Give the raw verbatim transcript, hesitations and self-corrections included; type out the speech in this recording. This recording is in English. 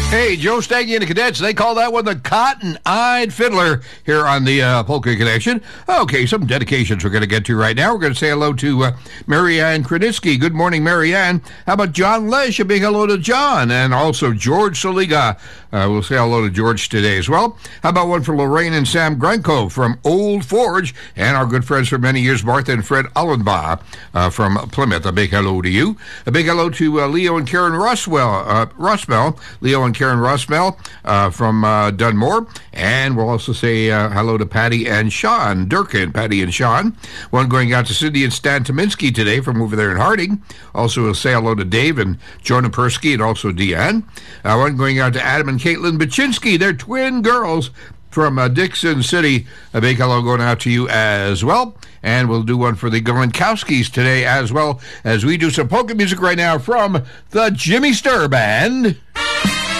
Hey, Joe Staggy and the Cadets, they call that one the Cotton-Eyed Fiddler here on the uh, Polka Connection. Okay, some dedications we're going to get to right now. We're going to say hello to uh, Marianne Krenitsky. Good morning, Marianne. How about John Lesh? A big hello to John. And also George Soliga. Uh, we'll say hello to George today as well. How about one for Lorraine and Sam Grenko from Old Forge, and our good friends for many years, Martha and Fred Ullenbaugh uh, from Plymouth. A big hello to you. A big hello to uh, Leo and Karen Roswell, uh, Rosmell. Leo and Karen Rosmell uh, from uh, Dunmore. And we'll also say uh, hello to Patty and Sean Durkin. Patty and Sean. One going out to Cindy and Stan Tominski today from over there in Harding. Also, we'll say hello to Dave and Jonah Persky and also Deanne. Uh, one going out to Adam and Caitlin Baczynski. They're twin girls from uh, Dixon City. A big hello going out to you as well. And we'll do one for the Galenkowskis today as well, as we do some polka music right now from the Jimmy Sturr Band.